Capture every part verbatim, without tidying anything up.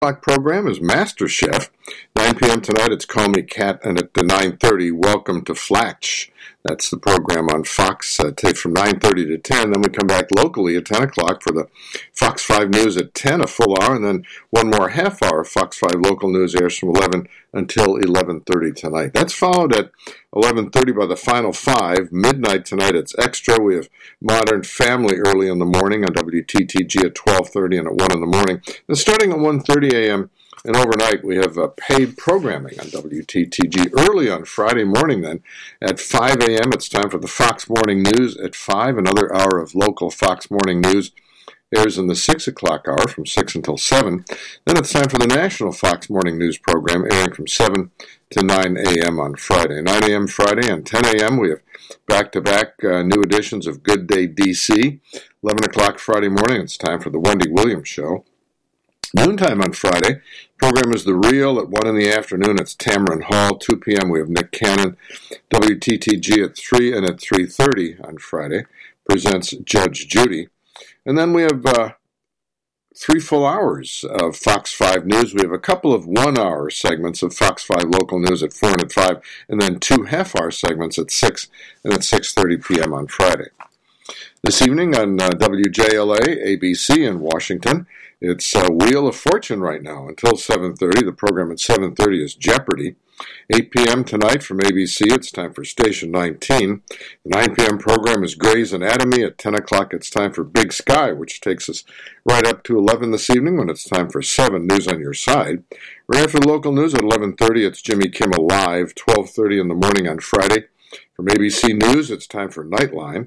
O'clock program is MasterChef. nine p.m. tonight, it's Call Me Kat, and at the nine thirty, Welcome to Flatch. That's the program on Fox, uh, take from nine thirty to ten. Then we come back locally at ten o'clock for the Fox five News at ten, a full hour, and then one more half hour of Fox five Local News airs from eleven until eleven thirty tonight. That's followed at eleven thirty by the Final Five. Midnight tonight, it's Extra. We have Modern Family early in the morning on W T T G at twelve thirty and at one in the morning. Then starting at one thirty a.m., and overnight, we have uh, paid programming on W T T G. Early on Friday morning, then, at five a.m., it's time for the Fox Morning News at five. Another hour of local Fox Morning News airs in the six o'clock hour from six until seven. Then it's time for the National Fox Morning News program, airing from seven to nine a.m. on Friday. nine a.m. Friday and ten a.m. we have back-to-back uh, new editions of Good Day D C. eleven o'clock Friday morning, it's time for the Wendy Williams Show. Noontime on Friday, program is The Real. At one in the afternoon, it's Tamron Hall. two p.m. we have Nick Cannon. W T T G at three, and at three thirty on Friday presents Judge Judy. And then we have uh, three full hours of Fox five News. We have a couple of one-hour segments of Fox five Local News at four and at five, and then two half-hour segments at six and at six thirty p.m. on Friday. This evening on uh, W J L A, A B C in Washington, it's uh, Wheel of Fortune right now until seven thirty. The program at seven thirty is Jeopardy! eight p.m. tonight from A B C, it's time for Station nineteen. The nine p.m. program is Grey's Anatomy. At ten o'clock, it's time for Big Sky, which takes us right up to eleven this evening when it's time for seven News on Your Side. Right after local news at eleven thirty, it's Jimmy Kimmel Live. twelve thirty in the morning on Friday. From A B C News, it's time for Nightline.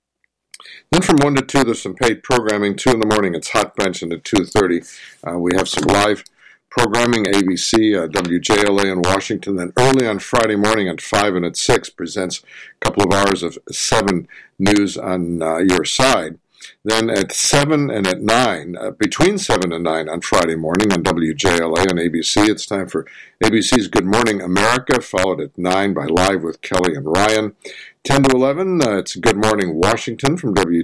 Then from one to two, there's some paid programming. two in the morning, it's Hot Bench, and at two thirty, uh, we have some live programming, A B C, uh, W J L A in Washington. Then early on Friday morning at five and at six presents a couple of hours of seven News on uh, Your Side. Then at seven and at nine, uh, between seven and nine on Friday morning on W J L A and A B C, it's time for A B C's Good Morning America, followed at nine by Live with Kelly and Ryan. ten to eleven, uh, it's Good Morning Washington from W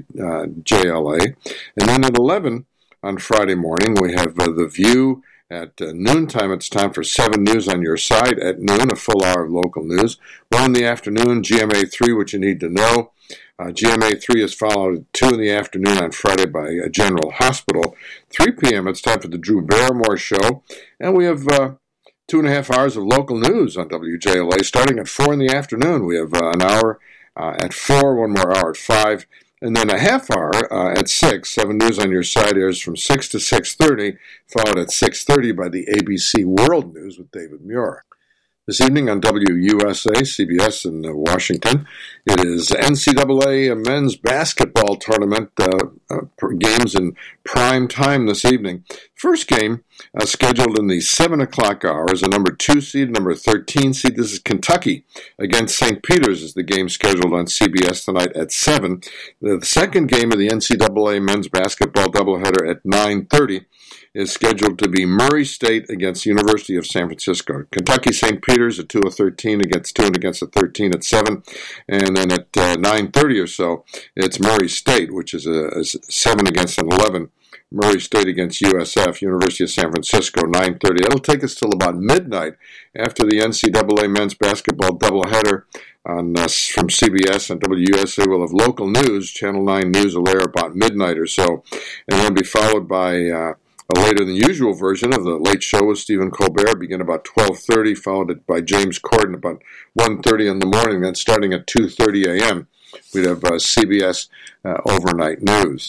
J L A. And then at eleven on Friday morning, we have uh, The View. At uh, noontime, it's time for seven News on Your Side. At noon, a full hour of local news. one in the afternoon, G M A three, What You Need to Know. Uh, G M A three is followed at two in the afternoon on Friday by uh, General Hospital. three p.m., it's time for the Drew Barrymore Show. And we have uh, two and a half hours of local news on W J L A. Starting at four in the afternoon, we have uh, an hour uh, at four, one more hour at five. And then a half hour uh, at six, seven News on Your Side airs from six to six thirty, followed at six thirty by the A B C World News with David Muir. This evening on W U S A, C B S in uh, Washington, it is N C double A men's basketball tournament uh, uh, games in prime time this evening. First game uh, scheduled in the seven o'clock hour is a number two seed, number thirteen seed. This is Kentucky against Saint Peter's is the game scheduled on C B S tonight at seven. The second game of the N C double A men's basketball doubleheader at nine thirty is scheduled to be Murray State against the University of San Francisco. Kentucky Saint Peter's at two of thirteen against two and against a thirteen at seven. And then at uh, nine thirty or so, it's Murray State, which is a, a seven against an eleven. Murray State against U S F, University of San Francisco, nine thirty. That'll take us till about midnight after the N C double A men's basketball doubleheader on, uh, from C B S and W U S A. Will have local news. Channel nine News will air about midnight or so, and then be followed by uh, a later than usual version of the Late Show with Stephen Colbert, begin about twelve thirty, followed by James Corden about one thirty in the morning. Then starting at two thirty a.m., we'd have uh, C B S uh, Overnight News.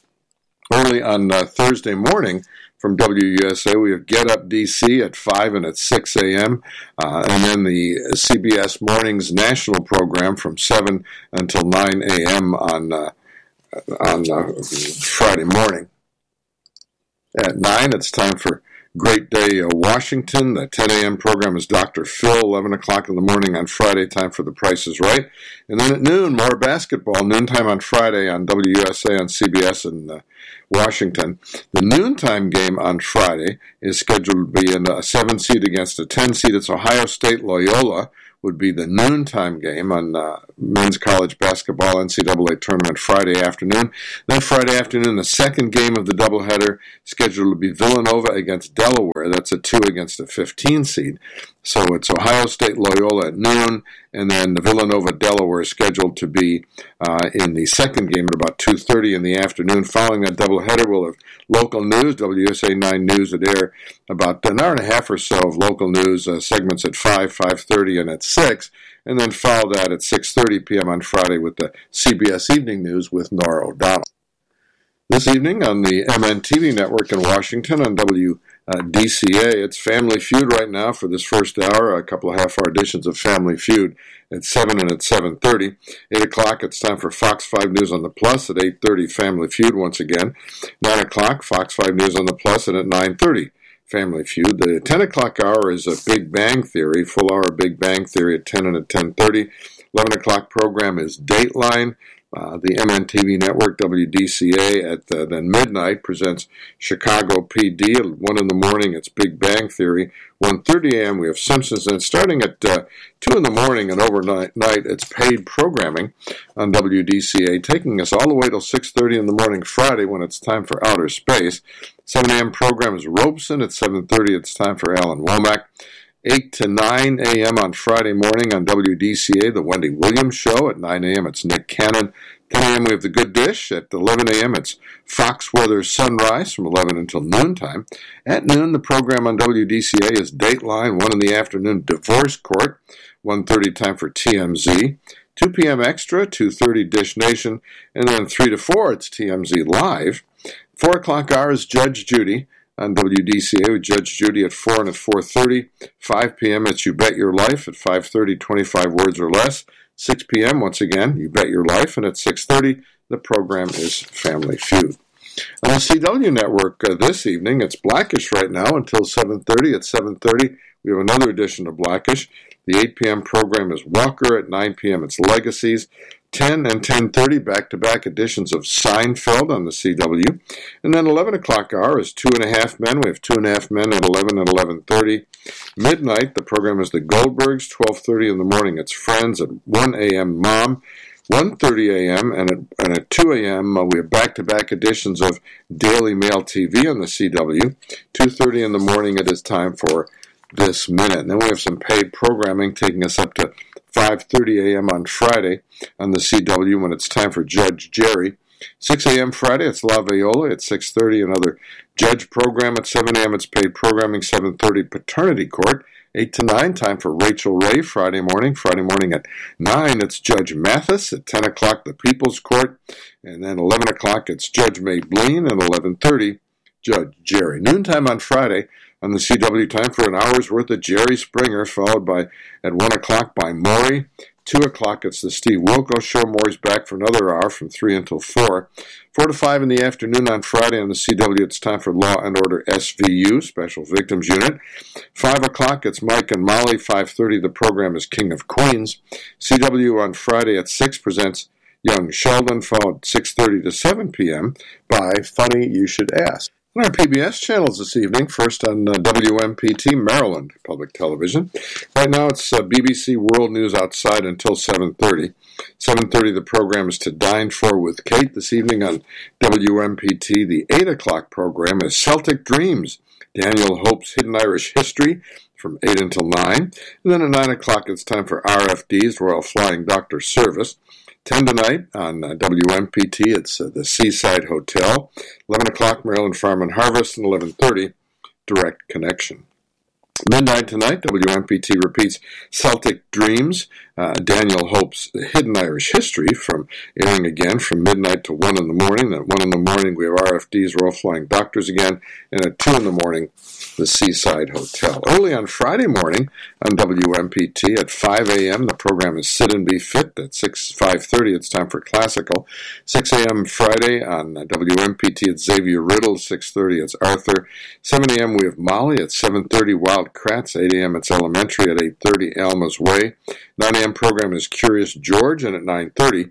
Early on uh, Thursday morning from W U S A, we have Get Up D C at five and at six a.m., uh, and then the C B S Mornings National program from seven until nine a.m. on, uh, on uh, Friday morning. At nine, it's time for Great Day uh, Washington. The ten a.m. program is Doctor Phil. eleven o'clock in the morning on Friday, time for The Price is Right. And then at noon, more basketball. Noontime on Friday on W U S A on C B S and uh, Washington. The noontime game on Friday is scheduled to be in a seven seed against a ten seed. It's Ohio State Loyola would be the noontime game on uh, men's college basketball N C double A tournament Friday afternoon. Then Friday afternoon, the second game of the doubleheader scheduled to be Villanova against Delaware. That's a two against a fifteen seed. So it's Ohio State Loyola at noon, and then the Villanova Delaware is scheduled to be uh, in the second game at about two thirty in the afternoon. Following that doubleheader, we'll have local news, W S A nine News at air, about an hour and a half or so of local news uh, segments at five, five thirty, and at six, and then follow that at six thirty p.m. on Friday with the C B S Evening News with Nora O'Donnell. This evening on the M N T V network in Washington on W D C A, it's Family Feud right now for this first hour, a couple of half-hour editions of Family Feud at seven and at seven thirty. eight o'clock, it's time for Fox five News on the Plus. At eight thirty, Family Feud once again. nine o'clock, Fox five News on the Plus, and at nine thirty, Family Feud. The ten o'clock hour is a Big Bang Theory, full hour Big Bang Theory at ten and at ten thirty. eleven o'clock program is Dateline. Uh, the M N T V network, W D C A, at uh, then midnight presents Chicago P D. At one in the morning, it's Big Bang Theory. one thirty a.m., we have Simpsons. And starting at uh, two in the morning and overnight, it's paid programming on W D C A, taking us all the way till six thirty in the morning Friday when it's time for Outer Space. seven a.m. program is Robeson. At seven thirty, it's time for Alan Womack. eight to nine a.m. on Friday morning on W D C A, The Wendy Williams Show. At nine a.m., it's Nick Cannon. ten a.m., we have The Good Dish. At eleven a.m., it's Fox Weather Sunrise from eleven until noontime. At noon, the program on W D C A is Dateline. one in the afternoon, Divorce Court. one thirty, time for T M Z. two p.m. Extra, two thirty, Dish Nation. And then three to four, it's T M Z Live. four o'clock hour is Judge Judy on W D C A with Judge Judy at four and at four thirty. five p.m. it's You Bet Your Life. At five thirty, twenty-five words or less. six p.m. once again, You Bet Your Life. And at six thirty, the program is Family Feud. On the C W network uh, this evening, it's Blackish right now until seven thirty. At seven thirty, we have another edition of Blackish. The eight p.m. program is Walker. At nine p.m., it's Legacies. ten and ten thirty, back-to-back editions of Seinfeld on the C W. And then eleven o'clock hour is Two and a Half Men. We have Two and a Half Men at eleven and eleven thirty. Midnight, the program is The Goldbergs. twelve thirty in the morning, it's Friends. At one a.m., Mom. one thirty a.m. and at, and at two a.m. Uh, we have back-to-back editions of Daily Mail T V on the C W. two thirty in the morning, it is time for This Minute. And then we have some paid programming taking us up to five thirty a.m. on Friday on the C W when it's time for Judge Jerry. six a.m. Friday, it's La Viola. At six thirty, another Judge program. At seven a.m., it's paid programming. seven thirty, Paternity Court. eight to nine, time for Rachel Ray Friday morning. Friday morning at nine, it's Judge Mathis. At ten o'clock, the People's Court. And then eleven o'clock, it's Judge Maybleen. And eleven thirty, Judge Jerry. Noontime on Friday on the C W, time for an hour's worth of Jerry Springer, followed by at one o'clock by Maury. two o'clock, it's the Steve Wilkos Show. Maury's back for another hour from three until four. four to five in the afternoon on Friday on the C W, it's time for Law and Order S V U, Special Victims Unit. five o'clock, it's Mike and Molly. five thirty, the program is King of Queens. C W on Friday at six presents Young Sheldon, followed six thirty to seven p.m. by Funny You Should Ask. On our P B S channels this evening, first on uh, W M P T, Maryland Public Television. Right now it's uh, B B C World News Outside until seven thirty. seven thirty, the program is To Dine For with Kate. This evening on W M P T, the eight o'clock program is Celtic Dreams, Daniel Hope's Hidden Irish History, from eight until nine. And then at nine o'clock, it's time for R F D's, Royal Flying Doctor Service. ten tonight on uh, W M P T, it's uh, the Seaside Hotel. eleven o'clock, Maryland Farm and Harvest, and eleven thirty, Direct Connection. Midnight tonight, W M P T repeats Celtic Dreams, uh, Daniel Hope's Hidden Irish History, from airing again from midnight to one in the morning. At one in the morning, we have R F D's Royal Flying Doctors again, and at two in the morning, the Seaside Hotel. Early on Friday morning on W M P T at five a.m., the program is Sit and Be Fit. At six five thirty, it's time for Classical. six a.m. Friday on W M P T, it's Xavier Riddle. six thirty, it's Arthur. seven a.m., we have Molly. At seven thirty, Wild Kratts. eight a.m., it's Elementary. At eight thirty, Alma's Way. nine a.m. program is Curious George. And at nine thirty,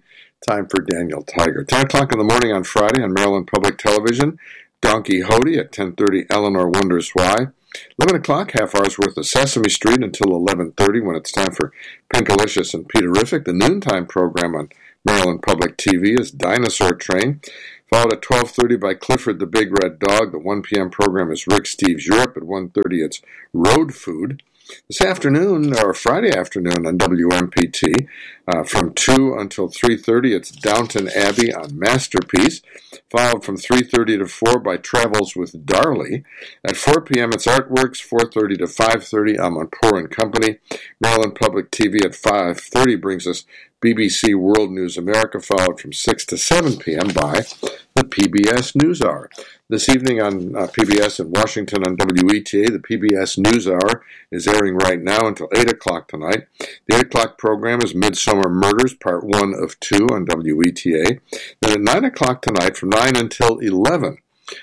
time for Daniel Tiger. ten o'clock in the morning on Friday on Maryland Public Television, Don Quixote at ten thirty, Eleanor Wonders Why. eleven o'clock, half hour's worth of Sesame Street until eleven thirty when it's time for Pinkalicious and Peterific. The noontime program on Maryland Public T V is Dinosaur Train, followed at twelve thirty by Clifford the Big Red Dog. The one p.m. program is Rick Steves Europe. At one thirty, it's Road Food. This afternoon, or Friday afternoon on W M P T, uh, from two until three thirty, it's Downton Abbey on Masterpiece, followed from three thirty to four by Travels with Darley. At four p.m., it's Artworks, four thirty to five thirty, Amanpour and Company. Maryland Public T V at five thirty brings us B B C World News America, followed from six to seven p.m. by the P B S NewsHour. This evening on uh, P B S in Washington on W E T A, the P B S NewsHour is airing right now until eight o'clock tonight. The eight o'clock program is Midsummer Murders, Part one of two on W E T A. Then at nine o'clock tonight, from nine until eleven,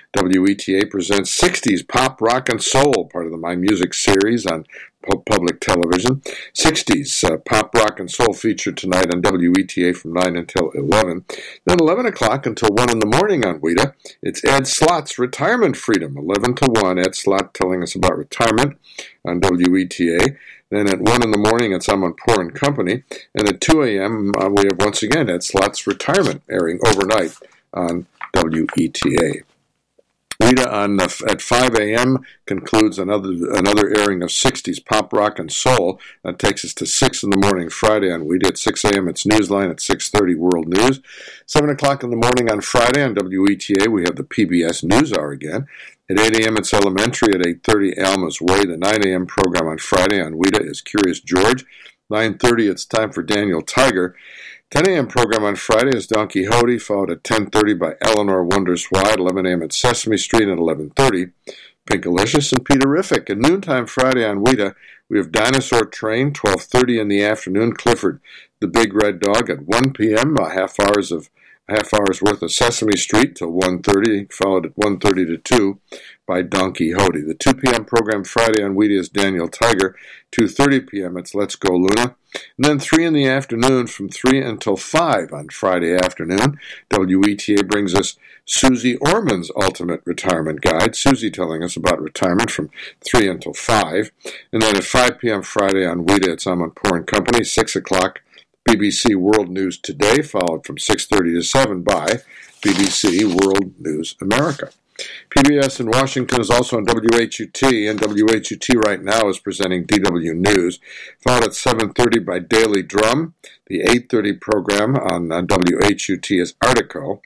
W E T A presents sixties Pop, Rock, and Soul, part of the My Music series on public television. sixties uh, Pop, Rock, and Soul featured tonight on W E T A from nine until eleven. Then eleven o'clock until one in the morning on W E T A, it's Ed Slott's Retirement Freedom, eleven to one. Ed Slott telling us about retirement on W E T A. Then at one in the morning, it's Amanpour and Company. And at two a.m., uh, we have once again Ed Slott's Retirement airing overnight on W E T A. W E T A on uh, at five a.m. concludes another another airing of sixties Pop, Rock, and Soul. That takes us to six in the morning Friday on W E T A. At six a.m. it's Newsline. At six thirty, World News. seven o'clock in the morning on Friday on W E T A, we have the P B S NewsHour again. At eight a.m. it's Elementary. At eight thirty, Alma's Way. The nine a.m. program on Friday on W E T A is Curious George. nine thirty, it's time for Daniel Tiger. ten a.m. program on Friday is Don Quixote, followed at ten thirty by Eleanor Wonders Why. At eleven a.m. at Sesame Street. At eleven thirty, Pinkalicious and Peterific. At noontime Friday on W E T A, we have Dinosaur Train. twelve thirty in the afternoon, Clifford the Big Red Dog. At one p.m., a half hours of half hour's worth of Sesame Street till one thirty, followed at one thirty to two by Don Quixote. The two p.m. program Friday on W E T A is Daniel Tiger. two thirty p.m. it's Let's Go Luna. And then three in the afternoon, from three until five on Friday afternoon, W E T A brings us Susie Orman's Ultimate Retirement Guide. Susie telling us about retirement from three until five. And then at five p.m. Friday on W E T A, it's Amanpour and Company. six o'clock, B B C World News Today, followed from six thirty to seven by B B C World News America. P B S in Washington is also on W H U T, and W H U T right now is presenting D W News, followed at seven thirty by Daily Drum. The eight thirty program on, on W H U T is Article.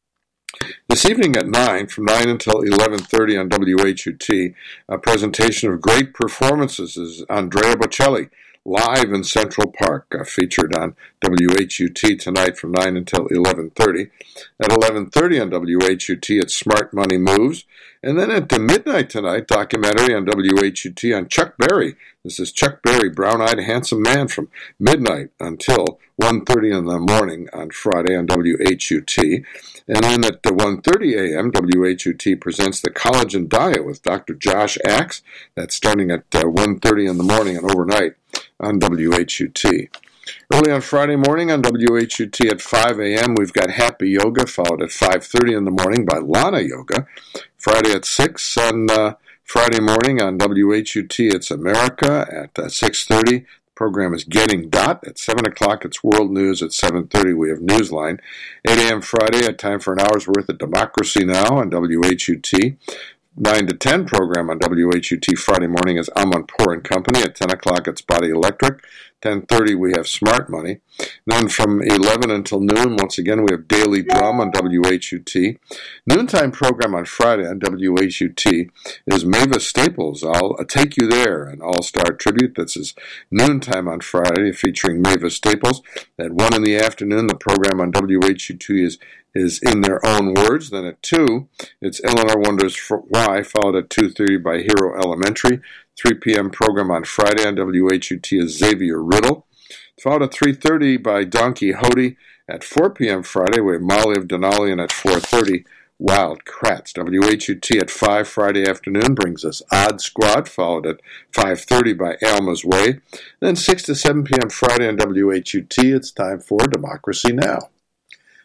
This evening at nine, from nine until eleven thirty on W H U T, a presentation of great performances is Andrea Bocelli, live in Central Park, uh, featured on W H U T tonight from nine until eleven thirty. At eleven thirty on W H U T, it's Smart Money Moves. And then at the midnight tonight, documentary on W H U T on Chuck Berry. This is Chuck Berry, brown-eyed, handsome man, from midnight until one thirty in the morning on Friday on W H U T. And then at one thirty a.m., W H U T presents The Collagen Diet with Doctor Josh Axe. That's starting at uh, one thirty in the morning and overnight on W H U T. Early on Friday morning on W H U T at five a.m., we've got Happy Yoga, followed at five thirty in the morning by Lana Yoga. Friday at six on uh, Friday morning on W H U T, it's America at uh, six thirty. The program is Getting Dot. At seven o'clock, it's World News. At seven thirty, we have Newsline. eight a.m. Friday, a time for an hour's worth of Democracy Now! On W H U T. nine to ten program on W H U T Friday morning is Amanpour and Company. At ten o'clock, it's Body Electric. ten thirty, we have Smart Money. Then from eleven until noon, once again, we have Daily Drum on W H U T. Noontime program on Friday on W H U T is Mavis Staples, I'll Take You There, an all-star tribute. This is noontime on Friday, featuring Mavis Staples. At one in the afternoon, the program on W H U T is is In Their Own Words. Then at two, it's Eleanor Wonders Why, followed at two thirty by Hero Elementary. three p.m. program on Friday on W H U T is Xavier Riddle. Followed at three thirty by Don Quixote. At four p.m. Friday, we have Molly of Denali, and at four thirty, Wild Kratts. W H U T at five Friday afternoon brings us Odd Squad, followed at five thirty by Alma's Way. Then six to seven p.m. Friday on W H U T, it's time for Democracy Now!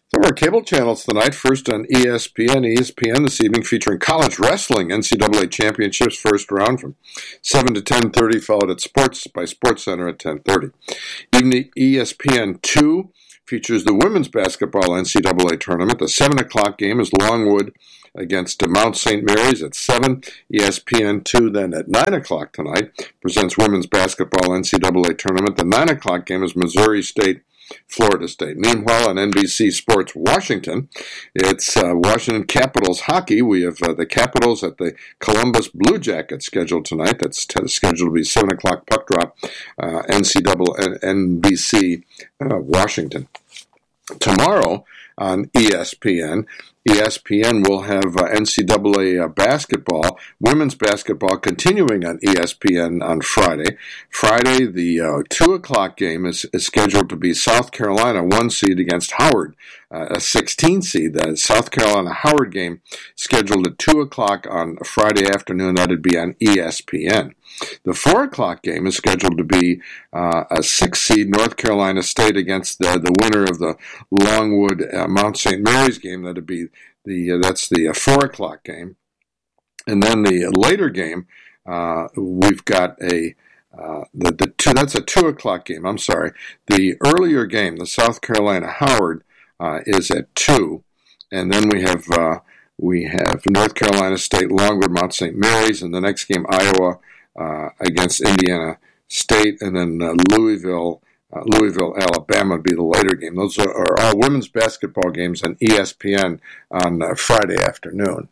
Some of our cable channels tonight. First on E S P N. E S P N this evening featuring college wrestling, N C double A championships first round from seven to ten thirty, followed at Sports by SportsCenter at ten thirty. Evening E S P N two features the women's basketball N C double A tournament. The seven o'clock game is Longwood against Mount Saint Mary's at seven. E S P N two then at nine o'clock tonight presents women's basketball N C double A tournament. The nine o'clock game is Missouri State Florida State. Meanwhile, on N B C Sports Washington, it's uh, Washington Capitals hockey. We have uh, the Capitals at the Columbus Blue Jackets scheduled tonight. That's t- scheduled to be seven o'clock puck drop, uh, N C double A, N B C uh, Washington. Tomorrow on E S P N, E S P N will have uh, N C double A uh, basketball, women's basketball continuing on E S P N on Friday. Friday, the uh, two o'clock game is, is scheduled to be South Carolina, one seed against Howard, uh, a sixteen seed. The South Carolina-Howard game scheduled at two o'clock on Friday afternoon. That would be on E S P N. The four o'clock game is scheduled to be uh, a six seed North Carolina State against the, the winner of the Longwood uh, Mount Saint Mary's game. That would be the uh, that's the uh, four o'clock game, and then the later game uh, we've got a uh, the the two that's a two o'clock game. I'm sorry, the earlier game, the South Carolina Howard uh, is at two, and then we have uh, we have North Carolina State Longwood Mount Saint Mary's, and the next game Iowa Uh, against Indiana State, and then uh, Louisville, uh, Louisville, Alabama would be the later game. Those are, are all women's basketball games on E S P N on uh, Friday afternoon.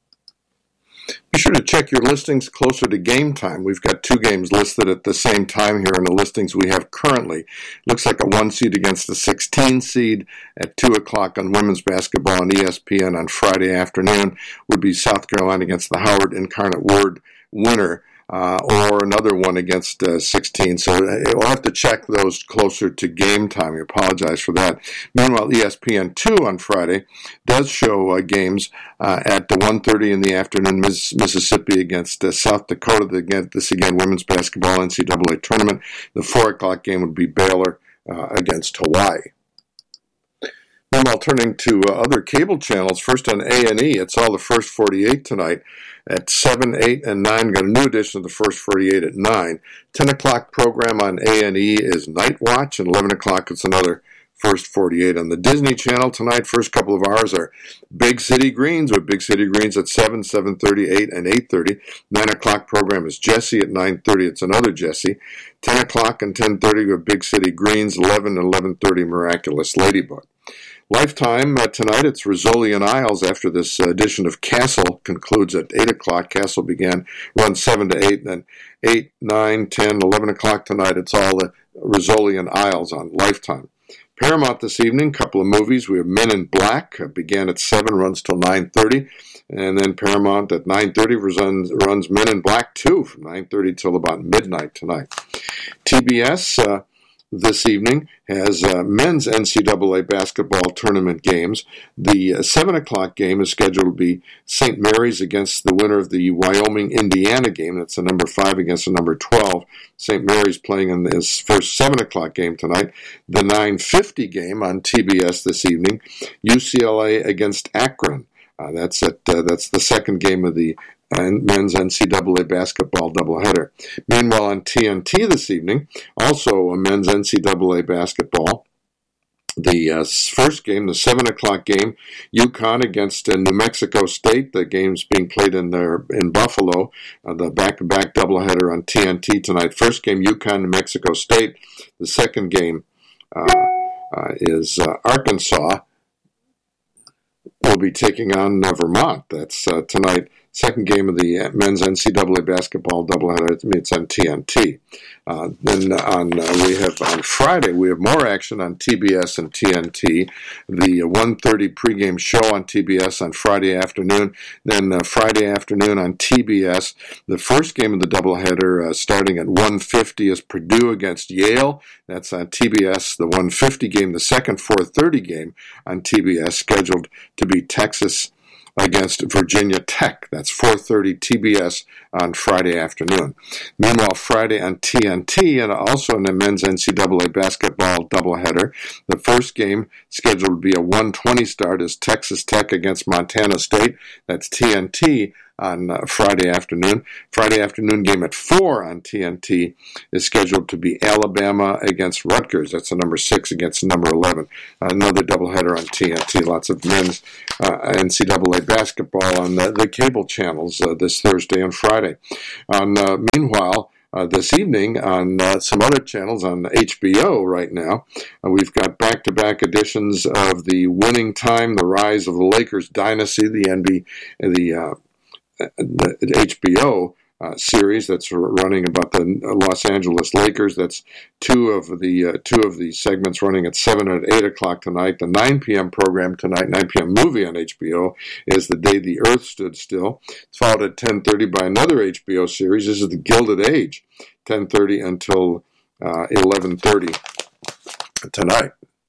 Be sure to check your listings closer to game time. We've got two games listed at the same time here in the listings we have currently. Looks like a one seed against a sixteen seed at two o'clock on women's basketball on E S P N on Friday afternoon would be South Carolina against the Howard Incarnate Word winner. Uh, or another one against uh, sixteen. So we'll have to check those closer to game time. I apologize for that. Meanwhile, E S P N two on Friday does show uh, games uh, at the one thirty in the afternoon, Miss, Mississippi against uh, South Dakota. Again, this again, women's basketball N C double A tournament. The four o'clock game would be Baylor uh, against Hawaii. Meanwhile, turning to uh, other cable channels, first on A and E, it's all the First forty-eight tonight. At seven, eight, and nine, got a new edition of the First forty-eight at nine. ten o'clock program on A and E is Night Watch, and eleven o'clock it's another First forty-eight. On the Disney Channel tonight, first couple of hours are Big City Greens, with Big City Greens at seven, seven thirty, eight, and eight thirty. nine o'clock program is Jessie at nine thirty. It's another Jessie. ten o'clock and ten thirty with Big City Greens, eleven and eleven thirty Miraculous Ladybug. Lifetime uh, tonight, it's Rizzoli and Isles after this uh, edition of Castle concludes at eight o'clock. Castle began, runs seven to eight, and then eight, nine, ten, eleven o'clock tonight, it's all the Rizzoli and Isles on Lifetime. Paramount this evening, couple of movies. We have Men in Black, uh, began at seven, runs till nine thirty, and then Paramount at nine thirty runs, runs Men in Black two from nine thirty till about midnight tonight. T B S uh, this evening has uh, men's N C double A basketball tournament games. The uh, seven o'clock game is scheduled to be Saint Mary's against the winner of the Wyoming-Indiana game. That's the number five against the number twelve. Saint Mary's playing in this first seven o'clock game tonight. The nine fifty game on T B S this evening, U C L A against Akron. Uh, that's at uh, that's the second game of the and men's N C double A basketball doubleheader. Meanwhile, on T N T this evening, also a men's N C double A basketball. The uh, first game, the seven o'clock game, UConn against uh, New Mexico State. The game's being played in there in Buffalo. Uh, the back-to-back doubleheader on T N T tonight. First game, UConn, New Mexico State. The second game uh, uh, is uh, Arkansas will be taking on uh, Vermont. That's uh, tonight. Second game of the men's N C double A basketball doubleheader. It's on T N T. Uh, then on uh, we have on Friday we have more action on T B S and T N T. The one thirty pregame show on T B S on Friday afternoon. Then uh, Friday afternoon on T B S, the first game of the doubleheader uh, starting at one fifty is Purdue against Yale. That's on T B S. The one fifty game. The second four thirty game on T B S scheduled to be Texas against Virginia Tech. That's four thirty T B S on Friday afternoon. Meanwhile, Friday on T N T, and also in the men's N C double A basketball doubleheader, the first game scheduled to be a one twenty start is Texas Tech against Montana State. That's T N T on uh, Friday afternoon. Friday afternoon game at four on T N T is scheduled to be Alabama against Rutgers. That's the number six against the number eleven. Uh, another doubleheader on T N T. Lots of men's uh, N C double A basketball on the, the cable channels uh, this Thursday and Friday. On uh, meanwhile, Uh, this evening on uh, some other channels on H B O right now, uh, we've got back-to-back editions of The Winning Time, The Rise of the Lakers Dynasty, the N B A, the, uh, the H B O uh, series that's running about the Los Angeles Lakers. That's two of the uh, two of the segments running at seven and at eight o'clock tonight. The nine p.m. program tonight, nine p.m. movie on H B O, is The Day the Earth Stood Still. It's followed at ten thirty by another H B O series. This is The Gilded Age, ten thirty until uh, eleven thirty tonight.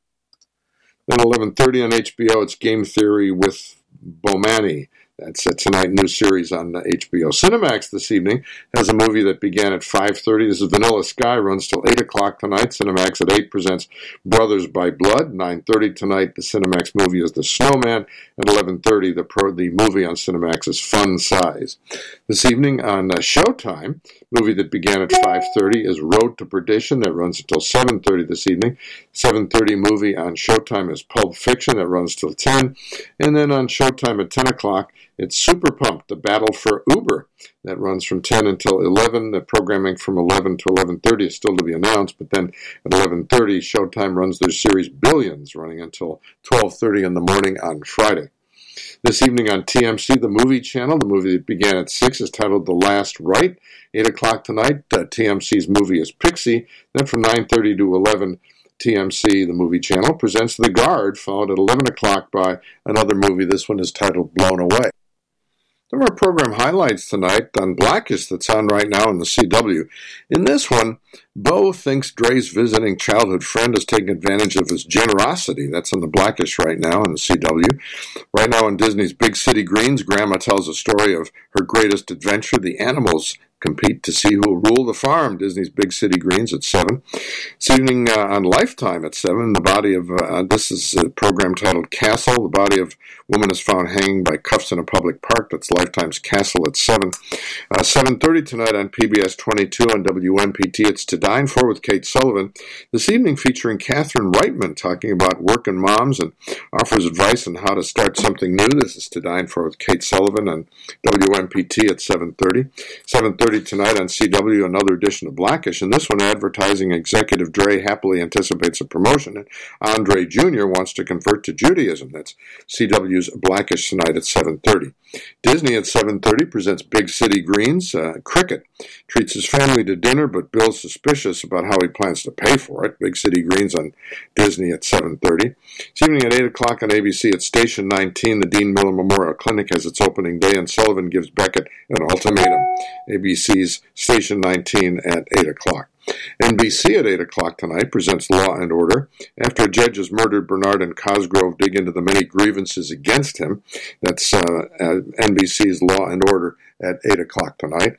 Then eleven thirty on H B O, it's Game Theory with Bomani. That's a tonight new series on H B O. Cinemax this evening has a movie that began at five thirty. This is Vanilla Sky, runs till eight o'clock tonight. Cinemax at eight presents Brothers by Blood. nine thirty tonight, the Cinemax movie is The Snowman. At eleven thirty, the, pro, the movie on Cinemax is Fun Size. This evening on uh, Showtime, movie that began at five thirty is Road to Perdition. That runs until seven thirty this evening. seven thirty movie on Showtime is Pulp Fiction. That runs till ten. And then on Showtime at ten o'clock, it's Super Pumped, The Battle for Uber. That runs from ten until eleven. The programming from eleven to eleven thirty is still to be announced, but then at eleven thirty, Showtime runs their series Billions, running until twelve thirty in the morning on Friday. This evening on T M C, the movie channel, the movie that began at six is titled The Last Rite. eight o'clock tonight, uh, T M C's movie is Pixie. Then from nine thirty to eleven, T M C, the movie channel, presents The Guard, followed at eleven o'clock by another movie. This one is titled Blown Away. Some of our program highlights tonight on Blackish that's on right now in the C W. In this one, Bo thinks Dre's visiting childhood friend is taking advantage of his generosity. That's on the Blackish right now in the C W. Right now on Disney's Big City Greens, Grandma tells a story of her greatest adventure. The animals compete to see who will rule the farm. Disney's Big City Greens at seven. This evening uh, on Lifetime at seven, the body of, uh, this is a program titled Castle. The body of woman is found hanging by cuffs in a public park. That's Lifetime's Castle at seven. Uh, seven thirty tonight on P B S twenty-two on W M P T. It's To Dine For with Kate Sullivan. This evening featuring Catherine Reitman talking about working moms and offers advice on how to start something new. This is To Dine For with Kate Sullivan on W M P T at seven thirty. seven thirty tonight on C W, another edition of Blackish. In this one, advertising executive Dre happily anticipates a promotion, and Andre Junior wants to convert to Judaism. That's C W's Blackish tonight at seven thirty. Disney at seven thirty presents Big City Greens. Uh, Cricket treats his family to dinner, but Bill's suspicious about how he plans to pay for it. Big City Greens on Disney at seven thirty. This evening at eight o'clock on A B C at Station nineteen, the Dean Miller Memorial Clinic has its opening day, and Sullivan gives Beckett an ultimatum. A B C's Station nineteen at eight o'clock. N B C at eight o'clock tonight presents Law and Order. After a judge has murdered Bernard and Cosgrove, dig into the many grievances against him. That's uh, N B C's Law and Order at eight o'clock tonight.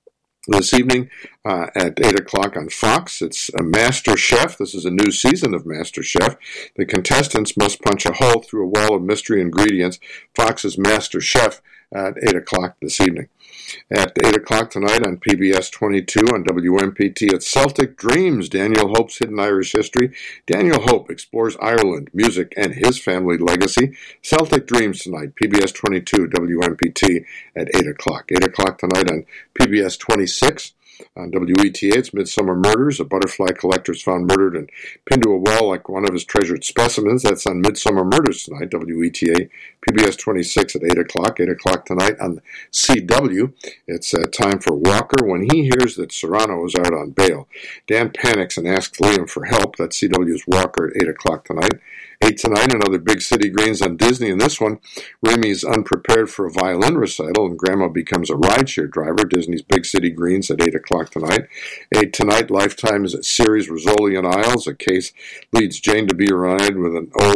This evening uh, at eight o'clock on Fox, it's a Master Chef. This is a new season of Master Chef. The contestants must punch a hole through a wall of mystery ingredients. Fox's Master Chef at eight o'clock this evening. At eight o'clock tonight on P B S twenty-two on W M P T, it's Celtic Dreams, Daniel Hope's Hidden Irish History. Daniel Hope explores Ireland, music, and his family legacy. Celtic Dreams tonight, P B S twenty-two, W M P T at eight o'clock. eight o'clock tonight on P B S twenty-six. On W E T A, it's Midsummer Murders. A butterfly collector is found murdered and pinned to a wall like one of his treasured specimens. That's on Midsummer Murders tonight, W E T A, P B S twenty-six at eight o'clock. eight o'clock tonight on C W. It's uh, time for Walker when he hears that Serrano is out on bail. Dan panics and asks Liam for help. That's C W's Walker at eight o'clock tonight. eight tonight, another Big City Greens on Disney. In this one, Remy's unprepared for a violin recital, and Grandma becomes a rideshare driver. Disney's Big City Greens at eight o'clock tonight. eight tonight, Lifetime's series Rizzoli and Isles. A case leads Jane to be reunited with an old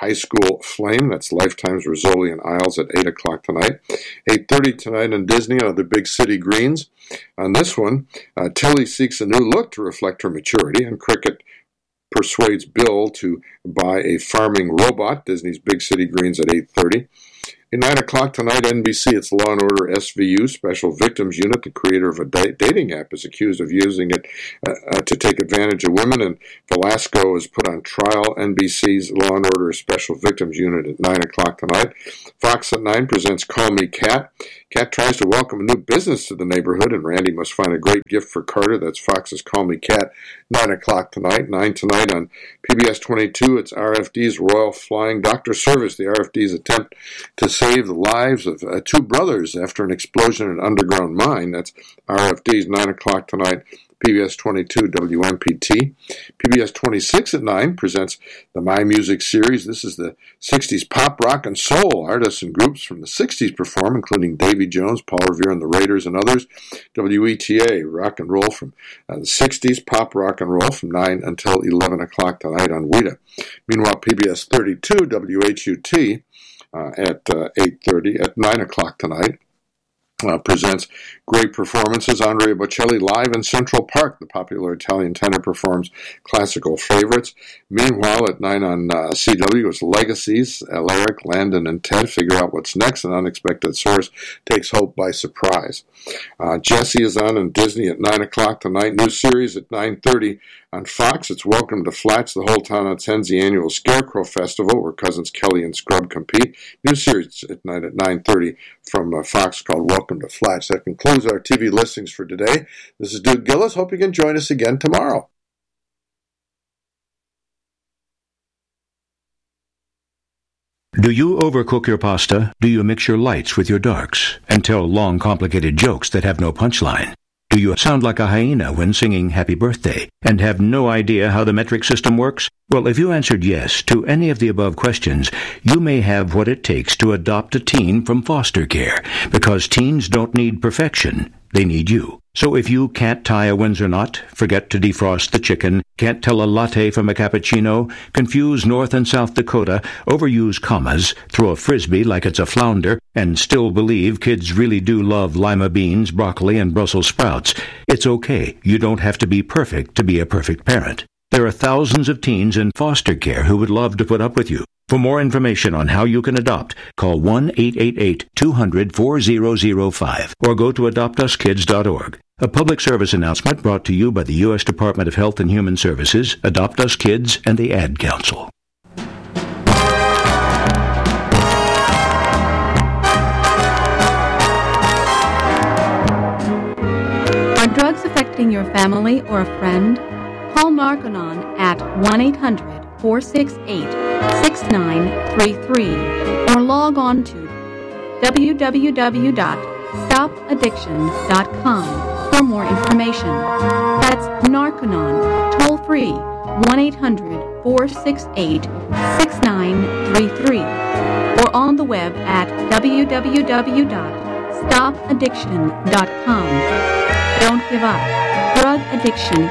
High School Flame. That's Lifetime's Rizzoli and Isles at eight o'clock tonight. eight thirty tonight on Disney, another Big City Greens. On this one, uh, Tilly seeks a new look to reflect her maturity, and Cricket persuades Bill to buy a farming robot. Disney's Big City Greens at eight thirty. At nine o'clock tonight, N B C, it's Law and Order S V U, Special Victims Unit. The creator of a da- dating app is accused of using it uh, uh, to take advantage of women, and Velasco is put on trial. N B C's Law and Order Special Victims Unit at nine o'clock tonight. Fox at nine presents Call Me Kat. Kat tries to welcome a new business to the neighborhood, and Randy must find a great gift for Carter. That's Fox's Call Me Kat, nine o'clock tonight. nine tonight on P B S twenty-two, it's R F D's Royal Flying Doctor Service. The R F D's attempt to save the lives of uh, two brothers after an explosion in an underground mine. That's R F D's nine o'clock tonight. P B S twenty-two, W M P T. P B S twenty-six at nine presents the My Music series. This is the sixties pop, rock, and soul. Artists and groups from the sixties perform, including Davy Jones, Paul Revere and the Raiders, and others. W E T A, rock and roll from uh, the sixties, pop, rock, and roll from nine until eleven o'clock tonight on W I D A. Meanwhile, P B S thirty-two, W H U T, uh, at uh, eight thirty, at nine o'clock tonight, Uh, presents great performances. Andrea Bocelli live in Central Park. The popular Italian tenor performs classical favorites. Meanwhile, at nine on uh, C W, it's Legacies. Alaric, Landon, and Ted figure out what's next. An unexpected source takes hope by surprise. Uh, Jessie is on in Disney at nine o'clock tonight. New series at nine thirty on Fox. It's Welcome to Flatch. The whole town attends the annual Scarecrow Festival, where cousins Kelly and Scrub compete. New series at night at nine thirty from uh, Fox called Welcome to Flatch. That concludes our T V listings for today. This is Duke Gillis. Hope you can join us again tomorrow. Do you overcook your pasta? Do you mix your lights with your darks and tell long, complicated jokes that have no punchline? Do you sound like a hyena when singing Happy Birthday and have no idea how the metric system works? Well, if you answered yes to any of the above questions, you may have what it takes to adopt a teen from foster care, because teens don't need perfection. They need you. So if you can't tie a Windsor knot, forget to defrost the chicken, can't tell a latte from a cappuccino, confuse North and South Dakota, overuse commas, throw a frisbee like it's a flounder, and still believe kids really do love lima beans, broccoli, and Brussels sprouts, it's okay. You don't have to be perfect to be a perfect parent. There are thousands of teens in foster care who would love to put up with you. For more information on how you can adopt, call one eight eight eight, two hundred, four zero zero five or go to adopt us kids dot org. A public service announcement brought to you by the U S Department of Health and Human Services, Adopt Us Kids, and the Ad Council. Are drugs affecting your family or a friend? Call Narconon at one eight hundred, four six eight, six nine three three or log on to w w w dot stop addiction dot com for more information. That's Narconon, toll free, one eight hundred, four six eight, six nine three three or on the web at w w w dot stop addiction dot com. Don't give up. Drug addiction